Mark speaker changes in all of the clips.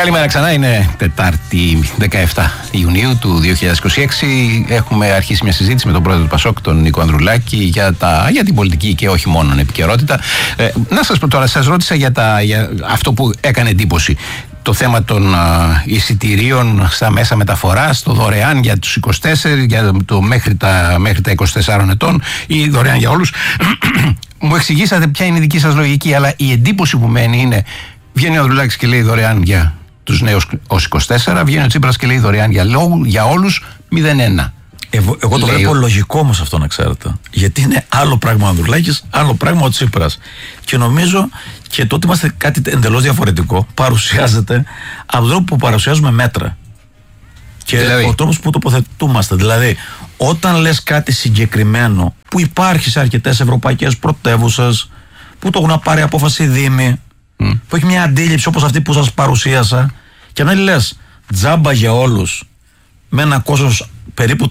Speaker 1: Καλημέρα ξανά, είναι Τετάρτη 17 Ιουνίου του 2026. Έχουμε αρχίσει μια συζήτηση με τον πρόεδρο του ΠΑΣΟΚ, τον Νίκο Ανδρουλάκη, για την πολιτική και όχι μόνο επικαιρότητα. Να σας πω τώρα, σας ρώτησα για αυτό που έκανε εντύπωση. Το θέμα των εισιτηρίων στα μέσα μεταφοράς, το δωρεάν για τους 24, για το μέχρι τα 24 ετών ή δωρεάν για όλους. Μου εξηγήσατε ποια είναι η δική σας λογική, αλλά η εντύπωση που μένει είναι: βγαίνει ο Ανδρουλάκης και λέει δωρεάν για τους νέους ως 24, βγαίνει ο Τσίπρας και λέει δωρεάν για όλους 0,1.
Speaker 2: Εγώ το βλέπω λογικό όμως αυτό, να ξέρετε. Γιατί είναι άλλο πράγμα ο Ανδρουλάκης, άλλο πράγμα ο Τσίπρας. Και νομίζω και το ότι είμαστε κάτι εντελώς διαφορετικό παρουσιάζεται από τον τρόπο που παρουσιάζουμε μέτρα. Και δηλαδή, ο τρόπος που τοποθετούμαστε. Δηλαδή, όταν λες κάτι συγκεκριμένο που υπάρχει σε αρκετές ευρωπαϊκές πρωτεύουσες, που το έχουν πάρει απόφαση οι δήμοι, που έχει μια αντίληψη όπως αυτή που σας παρουσίασα, και να λες τζάμπα για όλους με ένα κόστος περίπου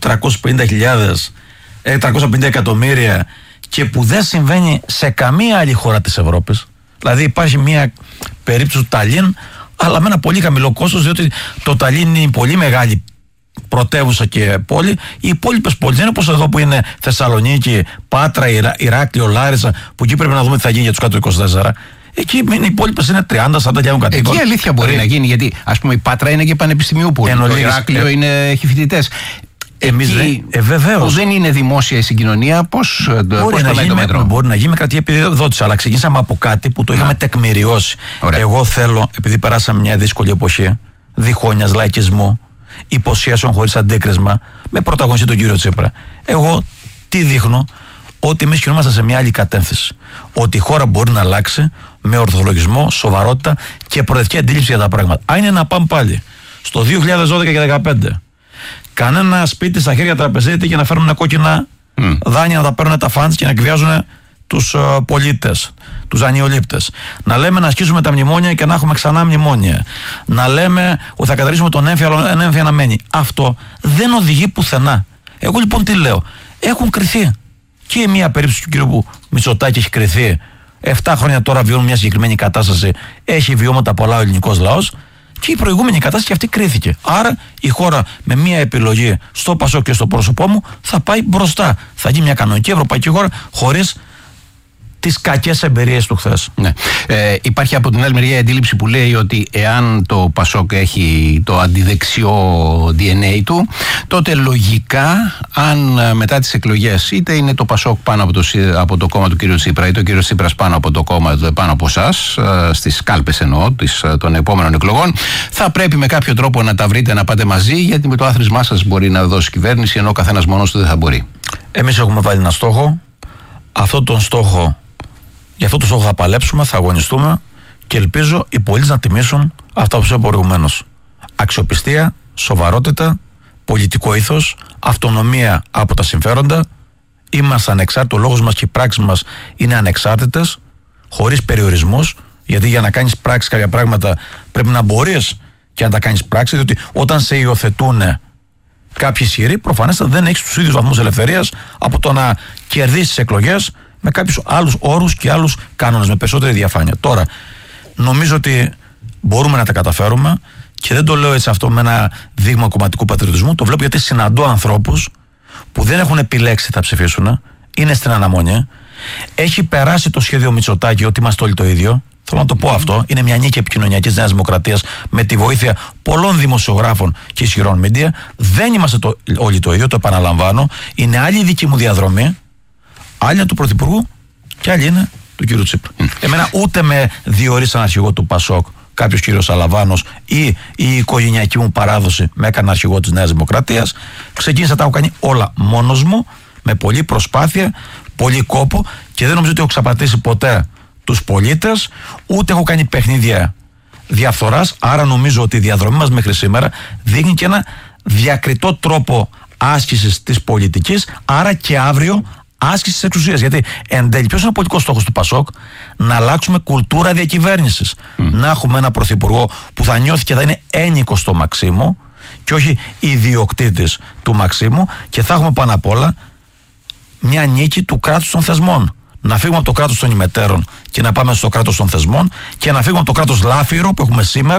Speaker 2: 350 εκατομμύρια, και που δεν συμβαίνει σε καμία άλλη χώρα της Ευρώπης. Δηλαδή υπάρχει μια περίπτωση του Ταλίν, αλλά με ένα πολύ χαμηλό κόστος, διότι το Ταλίν είναι πολύ μεγάλη πρωτεύουσα και πόλη. Οι υπόλοιπες πόλεις δεν είναι όπως εδώ που είναι Θεσσαλονίκη, Πάτρα, Ηράκλειο, Λάρισα, που εκεί πρέπει να δούμε τι θα γίνει για τους κάτω 24. Εκεί οι υπόλοιπες είναι 30-40 κατοίκων.
Speaker 1: Εκεί η αλήθεια μπορεί να γίνει, γιατί ας πούμε η Πάτρα είναι και πανεπιστημίου πόλη. Το Ηράκλειο έχει φοιτητές.
Speaker 2: Εμείς
Speaker 1: βεβαίως. Δεν είναι δημόσια η συγκοινωνία, πώς το μέτρο.
Speaker 2: Μπορεί να γίνει με κρατική επιδότηση, αλλά ξεκινήσαμε από κάτι που το είχαμε τεκμηριώσει. Εγώ θέλω, επειδή περάσαμε μια δύσκολη εποχή διχόνοιας, λαϊκισμού, υποσχέσεων χωρίς αντίκρισμα, με πρωταγωνιστή τον κύριο Τσίπρα, εγώ τι δείχνω? Ότι εμείς κινούμαστε σε μια άλλη κατεύθυνση. Ότι η χώρα μπορεί να αλλάξει με ορθολογισμό, σοβαρότητα και προοδευτική αντίληψη για τα πράγματα. Αν είναι να πάμε πάλι στο 2012 και 2015, κανένα σπίτι στα χέρια τραπεζίτη για να φέρουν κόκκινα δάνεια, να τα παίρνουν τα φαντς και να εκβιάζουν τους πολίτες, τους δανειολήπτες. Να λέμε να ασκήσουμε τα μνημόνια και να έχουμε ξανά μνημόνια. Να λέμε ότι θα καταρρύσουμε τον έμφυα, αλλά ένα έμφυα να μένει. Αυτό δεν οδηγεί πουθενά. Εγώ λοιπόν τι λέω? Έχουν κριθεί. Και μια περίπτωση του κ. Μητσοτάκη έχει κριθεί. 7 χρόνια τώρα βιώνουν μια συγκεκριμένη κατάσταση. Έχει βιώματα πολλά ο ελληνικός λαός. Και η προηγούμενη κατάσταση και αυτή κρίθηκε. Άρα η χώρα με μια επιλογή στο ΠΑΣΟΚ και στο πρόσωπό μου θα πάει μπροστά. Θα γίνει μια κανονική ευρωπαϊκή χώρα χωρίς τις κακές εμπειρίες του χθες.
Speaker 1: Ναι. Υπάρχει από την άλλη μεριά η αντίληψη που λέει ότι εάν το ΠΑΣΟΚ έχει το αντιδεξιό DNA του, τότε λογικά, αν μετά τις εκλογές είτε είναι το ΠΑΣΟΚ πάνω από το κόμμα του κ. Τσίπρα, είτε ο κ. Τσίπρας πάνω από το κόμμα πάνω από εσάς, στις κάλπες εννοώ των επόμενων εκλογών, θα πρέπει με κάποιο τρόπο να τα βρείτε, να πάτε μαζί, γιατί με το άθροισμά σας μπορεί να δώσει κυβέρνηση, ενώ ο καθένας μόνος του δεν θα μπορεί.
Speaker 2: Εμείς έχουμε βάλει ένα στόχο. Για αυτό το στόχο θα παλέψουμε, θα αγωνιστούμε και ελπίζω οι πολίτες να τιμήσουν αυτά που είπα προηγουμένως. Αξιοπιστία, σοβαρότητα, πολιτικό ήθος, αυτονομία από τα συμφέροντα. Είμαστε ανεξάρτητοι, ο λόγος μας και οι πράξεις μας είναι ανεξάρτητες, χωρίς περιορισμούς, γιατί για να κάνεις πράξη κάποια πράγματα πρέπει να μπορείς και να τα κάνεις πράξη, διότι όταν σε υιοθετούν κάποιοι ισχυροί, προφανώς δεν έχεις τους ίδιους βαθμούς ελευθερίας από το να κερδίσεις εκλογές με κάποιους άλλους όρους και άλλους κανόνες, με περισσότερη διαφάνεια. Τώρα, νομίζω ότι μπορούμε να τα καταφέρουμε και δεν το λέω έτσι αυτό με ένα δείγμα κομματικού πατριωτισμού. Το βλέπω γιατί συναντώ ανθρώπους που δεν έχουν επιλέξει θα ψηφίσουν, είναι στην αναμονή. Έχει περάσει το σχέδιο Μητσοτάκη ότι είμαστε όλοι το ίδιο. Θέλω να το πω αυτό. Είναι μια νίκη επικοινωνιακής Νέας Δημοκρατίας με τη βοήθεια πολλών δημοσιογράφων και ισχυρών media. Δεν είμαστε όλοι το ίδιο, το επαναλαμβάνω. Είναι άλλη η δική μου διαδρομή. Άλλη είναι του Πρωθυπουργού και άλλη είναι του κ. Τσίπρα. Εμένα ούτε με διορίσαν αρχηγό του ΠΑΣΟΚ κάποιος κ. Αλαβάνος ή η οικογενειακή μου παράδοση με έκανε αρχηγό της Νέας Δημοκρατίας. Ξεκίνησα, τα έχω κάνει όλα μόνος μου, με πολλή προσπάθεια, πολύ κόπο, και δεν νομίζω ότι έχω ξαπατήσει ποτέ τους πολίτες, ούτε έχω κάνει παιχνίδια διαφθοράς. Άρα νομίζω ότι η διαδρομή μας μέχρι σήμερα δείχνει και ένα διακριτό τρόπο άσκησης της πολιτικής, άρα και αύριο άσκηση της εξουσίας. Γιατί εν τέλει, ποιος είναι ο πολιτικός στόχος του ΠΑΣΟΚ? Να αλλάξουμε κουλτούρα διακυβέρνησης. Να έχουμε ένα πρωθυπουργό που θα νιώθει και θα είναι ένικος στο Μαξίμου και όχι ιδιοκτήτης του Μαξίμου, και θα έχουμε πάνω απ' όλα μια νίκη του κράτους των θεσμών. Να φύγουμε από το κράτος των ημετέρων και να πάμε στο κράτος των θεσμών, και να φύγουμε από το κράτος λάφυρο που έχουμε σήμερα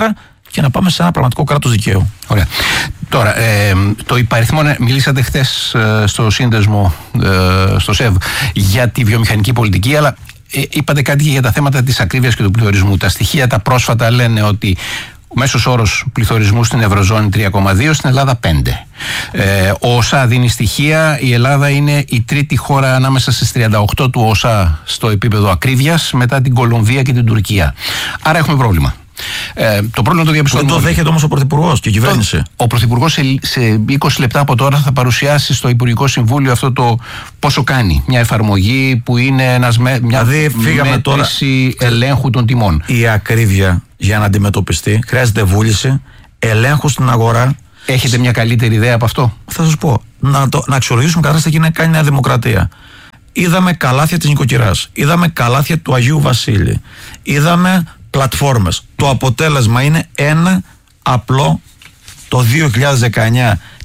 Speaker 2: και να πάμε σε ένα πραγματικό κράτος δικαίου.
Speaker 1: Ωραία. Τώρα, το υπαριθμό, μιλήσατε χθες στο σύνδεσμο, στο ΣΕΒ, για τη βιομηχανική πολιτική, αλλά είπατε κάτι και για τα θέματα της ακρίβειας και του πληθωρισμού. Τα στοιχεία τα πρόσφατα λένε ότι ο μέσος όρος πληθωρισμού στην Ευρωζώνη 3,2, στην Ελλάδα 5. Ο ΟΣΑ δίνει στοιχεία, η Ελλάδα είναι η τρίτη χώρα ανάμεσα στις 38 του ΟΣΑ στο επίπεδο ακρίβειας, μετά την Κολομβία και την Τουρκία. Άρα έχουμε πρόβλημα. Το πρόβλημα το διαπιστώνουμε.
Speaker 2: Δεν το δέχεται όμως ο Πρωθυπουργός και η κυβέρνηση.
Speaker 1: Ο Πρωθυπουργός σε 20 λεπτά από τώρα θα παρουσιάσει στο Υπουργικό Συμβούλιο αυτό το πόσο κάνει. Μια εφαρμογή που είναι μια μέτρηση ελέγχου των τιμών.
Speaker 2: Η ακρίβεια για να αντιμετωπιστεί χρειάζεται βούληση, ελέγχου στην αγορά.
Speaker 1: Έχετε μια καλύτερη ιδέα από αυτό?
Speaker 2: Θα σας πω. Να αξιολογήσουμε κατάσταση και να κάνει Νέα Δημοκρατία. Είδαμε καλάθια της νοικοκυράς. Είδαμε καλάθια του Αγίου Βασίλη. Είδαμε πλατφόρμες. Το αποτέλεσμα είναι ένα απλό. Το 2019